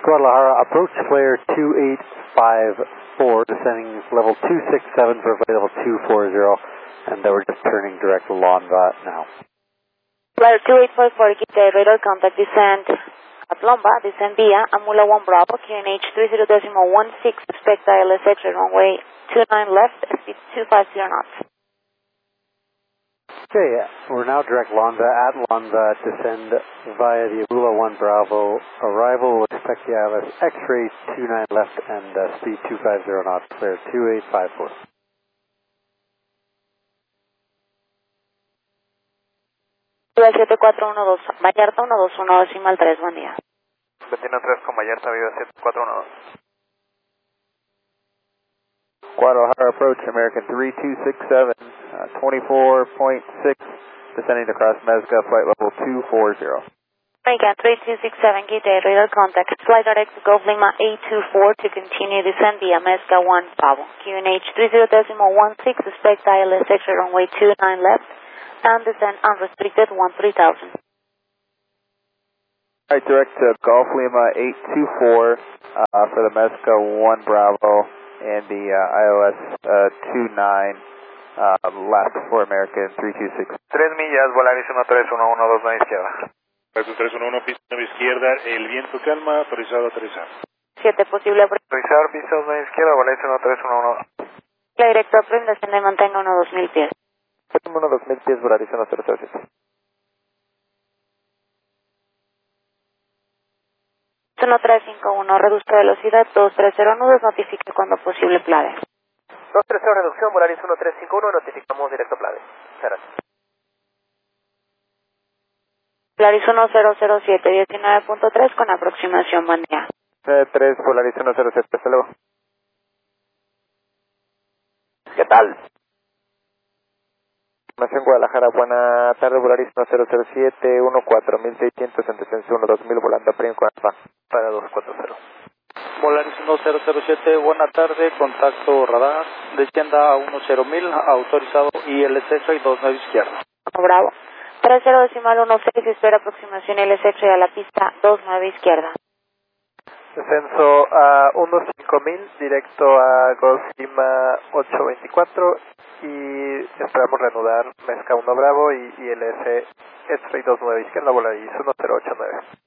Guadalajara, approach flare 2854, descending level 267 for flight level 240, and we're just turning direct Lomba now. Flare 2854, get the radar contact, descend at Lomba, descend via Amula 1 Bravo, QNH 30.16, expect ILSX runway 29 left, speed 250 knots. Okay, we're now direct Lonza. At Lonza, descend via the Amula 1 Bravo. Arrival, we'll expect the ILS X-ray 29 left and speed 250 knots, clear 2854. Viva 7412, Vallarta 121, decimal 3, buen día. 21-3 con Vallarta, Viva 7412. Guadalajara approach, American 3267, 24.6, descending across Mezca, flight level 240. American 3267, get the radar contact, flight direct to Gulf Lima 824 to continue descend via Mezca 1 Bravo, QNH 30.16, expect ILS extra runway 29 left, and descend unrestricted 13,000. Alright, direct to Gulf Lima 824 for the Mezca 1 Bravo. And the ILS 29 left for American 326. 3 millas, Volaris 13112 a izquierda. 311, pista a izquierda, el viento calma, autorizado a aterrizar. 7 posible Aterrizar, pista a izquierda, Volaris 13112. La directo prime, desciende y mantenga 1-2000 pies. 2000 pies, Volaris 1007. 1351, reduzca velocidad 230 nudos, notifique cuando posible Plade. 230 reducción, Volaris 1351, notificamos directo Plade. Muchas gracias. Volaris 1007, 19.3 con aproximación, buen día. 3, Volaris 107, hasta luego. ¿Qué tal? Nación Guadalajara, buena tarde, Volaris 1007, 14600 en descenso 12000, volando a Prim con Alfa. Para 240. Volaris 1007, buena tarde, contacto radar, descienda a 10000, autorizado ILS y 29 izquierda. Bravo. 30.16, espera aproximación ILS y a la pista 29 izquierda. Descenso a 15000, directo a Gulf Lima 824 y esperamos reanudar Mezca 1 Bravo y ILS X-ray 29 izquierda, Volaris 1089.